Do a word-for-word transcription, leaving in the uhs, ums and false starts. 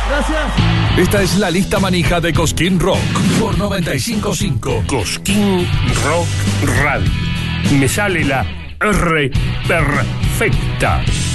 Gracias. Esta es la lista manija de Cosquín Rock por noventa y cinco punto cinco. Cosquín Rock Radio. Me sale la R perfecta.